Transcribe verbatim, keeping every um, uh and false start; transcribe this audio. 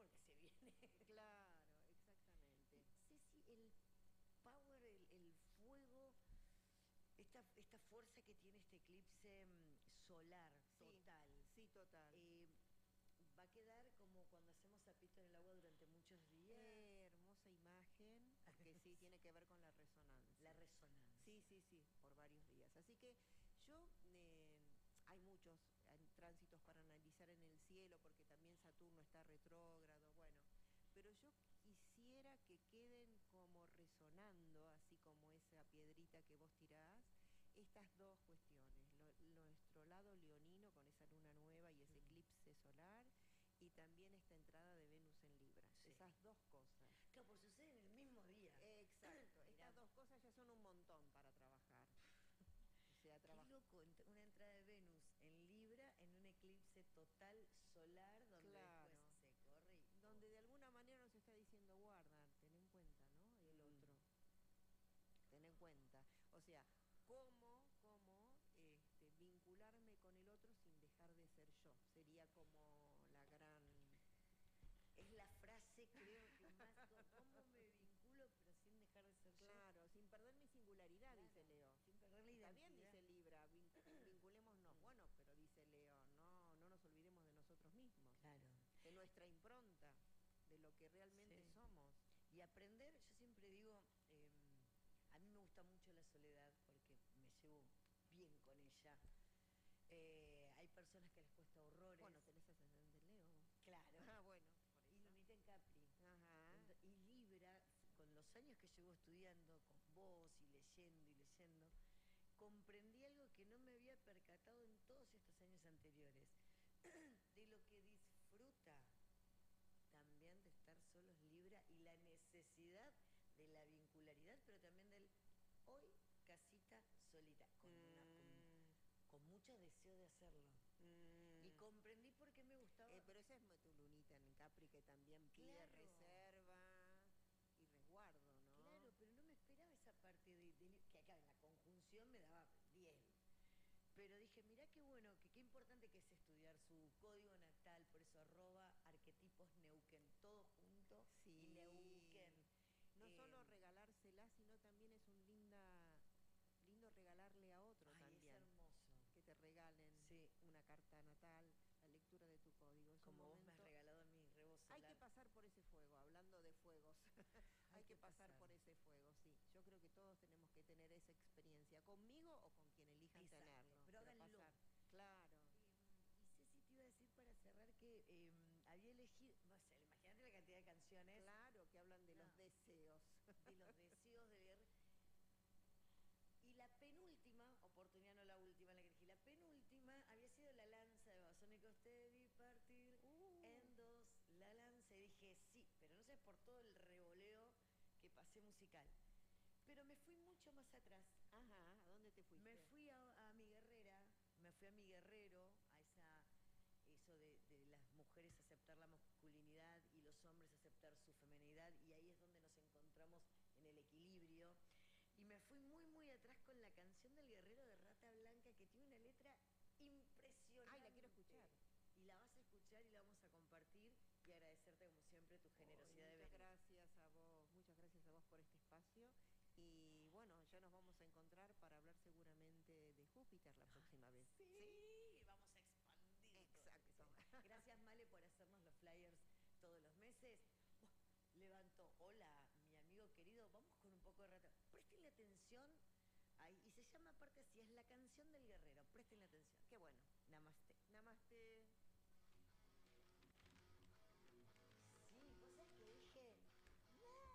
porque se viene. Claro, exactamente. Ceci, el power, el, el fuego, esta, esta fuerza que tiene este eclipse mm, solar Sí, total, sí, total. eh, va a quedar como cuando hacemos sapito en el agua durante muchos días. Qué hermosa imagen, porque sí, tiene que ver con la La resonancia. Sí, resonancia. sí, sí, por varios días. Así que yo, eh, hay muchos eh, tránsitos para analizar en el cielo, porque también Saturno está retrógrado, bueno, pero yo quisiera que queden como resonando, así como esa piedrita que vos tirás, estas dos cuestiones, lo- nuestro lado leonino con esa luna nueva y ese Mm, eclipse solar, y también esta entrada de Venus en Libra, sí. esas dos cosas. Claro, pues sucede en el mismo día. Exacto, Mirá, estas dos cosas ya son un montón para trabajar. O sea, qué trabajar. loco, ent- una entrada de Venus en Libra en un eclipse total solar donde después Claro, se corre y... donde de alguna manera nos está diciendo, guarda, ten en cuenta, ¿no? El Mm, otro, ten en cuenta. O sea, cómo, cómo este, vincularme con el otro sin dejar de ser yo. Sería como la gran... es la frase, creo que más, co- ¿cómo me vinculo pero sin dejar de ser yo? Claro, sin perder mi singularidad, dice Claro, Leo. sin perder la Está bien, identidad. dice Libra, vincu- vinculémonos. Mm, Bueno, pero dice Leo, no, no nos olvidemos de nosotros mismos, claro, de nuestra impronta, de lo que realmente sí. somos. Y aprender, yo siempre digo, em, a mí me gusta mucho la soledad porque me llevo bien con ella. Eh, hay personas que les cuesta horrores. Bueno, tenés ascendente en Leo vos. Claro. Ah, bueno, por Y eso. Lunita en Capri. Ajá. Ento- y Libra, con los años que llevo estudiando con vos y leyendo y leyendo, comprendí algo que no me había percatado en todos estos años anteriores, de lo que disfruta también de estar solos Libra y la necesidad de la vincularidad, pero también del hoy casita solita, con, una, con, Mm, con mucho deseo de hacerlo. Y mm. comprendí por qué me Eh, gustaba. pero esa es tu lunita en Capri que también pide Claro. reserva y resguardo, ¿no? Claro, pero no me esperaba esa parte de, de- que acá en la conjunción me daba bien. Pero dije, mirá qué bueno, que qué importante que es estudiar su código natal, por eso arroba arquetipos Neuquén, todo junto y Sí. Neuquén. No Eh, solo regalársela, sino también es un linda, lindo regalarle a otro ay, es también. hermoso. Que te regalen Sí, una carta natal, la lectura de tu código. Es un como vos me has momento. regalado a mi rebo Hay que solar. pasar por ese fuego, hablando de fuegos. Hay Hay que que pasar pasar. por ese fuego, sí. Yo creo que todos tenemos que tener esa experiencia, conmigo o con quien elijan Exacto, tenerlo, pero pero háganlo. pasar. Claro. Eh, y Ceci te iba a decir para cerrar que eh, había elegido, no sé, imagínate la cantidad de canciones, Claro que hablan de no, los deseos. de los deseos de guerra. Y la penúltima, oportunidad no la última la que elegí, la penúltima había sido la lanza de Babasónicos, te vi partir Uh, en dos, la lanza, y dije sí, pero no sé por todo el revoleo que pasé musical. Pero me fui mucho más atrás. ajá, ¿a dónde te Me fuiste? fui a, a mi guerrera, me fui a mi guerrero, a esa, eso de, de las mujeres aceptar la masculinidad y los hombres aceptar su feminidad, y ahí es donde nos encontramos en el equilibrio. Y me fui muy, muy atrás con la canción del guerrero de Rata Blanca, que tiene una letra Ay, la impresionante. quiero escuchar. Y la vas a escuchar y la vamos a compartir y agradecerte como siempre tu Ay, generosidad de muchas venir. gracias a vos, muchas gracias a vos por este espacio. Y bueno, ya nos vamos a encontrar para hablar seguramente de Júpiter la próxima vez. ¿Sí? Sí, vamos a expandir todo lo que Exacto. sea. Gracias, Male, por hacernos los flyers todos los meses. Buah, levanto, hola, mi amigo querido, vamos con un poco de rato. Prestenle atención ahí, y se llama aparte así, es la canción del guerrero, prestenle atención. Qué bueno.